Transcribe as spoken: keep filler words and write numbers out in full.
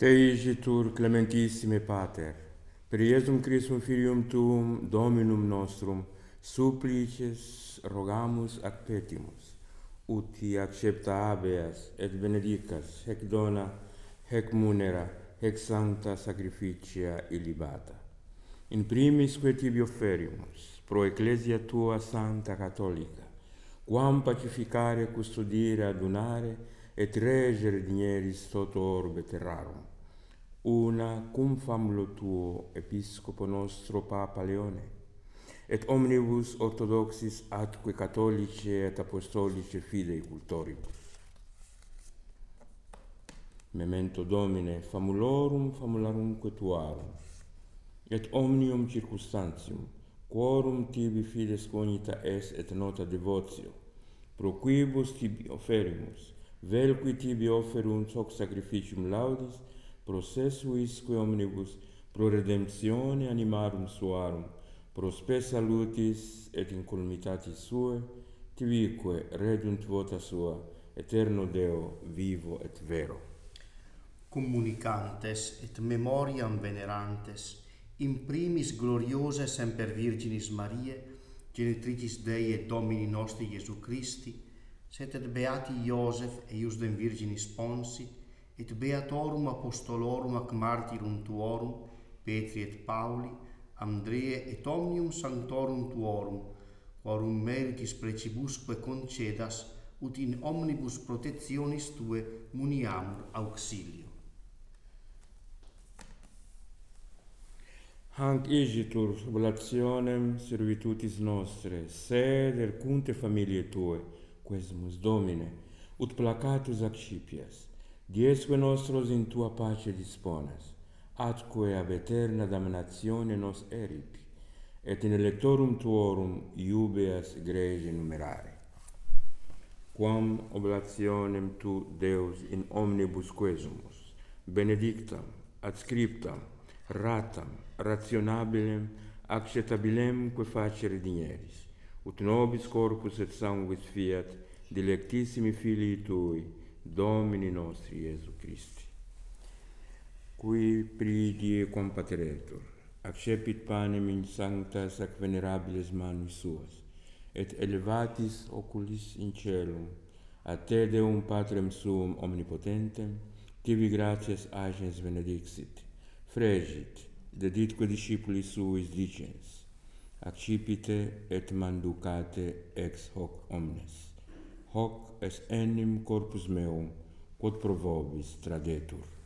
Te igitur clementissime Pater, per Iesum Christum Filium Tuum, Dominum nostrum, supplices rogamus ac petimus, uti accepta habeas et benedicas hec dona, hec munera, hec sancta sacrificia illibata. In primis que tibi offerimus, pro Ecclesia tua Santa Catholica, quam pacificare, custodire, adunare, et regere digneris toto orbe terrarum, una cum famulo tuo Episcopo nostro Papa Leone, et omnibus orthodoxis atque catholici et apostolici fidei cultoribus. Memento Domine famulorum famularumque tuarum, et omnium circumstantium, quorum tibi fides cognita es et nota devotio, pro quibus tibi offerimus, vel qui tibi offerunt hoc sacrificium laudis, processuisque omnibus, pro redemptione animarum suarum, pro spe salutis et incolumitatis suae, tibique redunt vota sua, eterno Deo, vivo et vero. Communicantes et memoriam venerantes, in primis gloriose semper Virginis Mariae, genitricis Dei et Domini nostri Iesu Christi, sed et beati Iosef eiusdem Virginis Ponsi, et beatorum apostolorum ac martyrum tuorum, Petri et Pauli, Andrea et omnium sanctorum tuorum, quorum meritis precibusque concedas, ut in omnibus protectionis tue muniamur auxilio. Hanc igitur oblationem servitutis nostre, sed ercunte familiae tue, quesumus Domine, ut placatus accipias, diesque nostros in tua pace disponas, atque ab eterna damnatione nos eripi, et in electorum tuorum iubeas grege numerare. Quam oblationem tu, Deus, in omnibus quesumus, benedictam, adscriptam, ratam, rationabilem, acceptabilem que facere digneris, ut nobis corpus et sanguis fiat dilectissimi filii tui, Domini nostri Iesu Christi. Qui pridie compateretur, accepit panem in sanctas ac venerabiles manus suas, et elevatis oculis in celum, a te Deum Patrem suum omnipotentem, tibi gratias agens benedixit, fregit, deditque discipuli suis dicens, accipite et manducate ex hoc omnes. Hoc est enim corpus meum, quod pro vobis tradetur.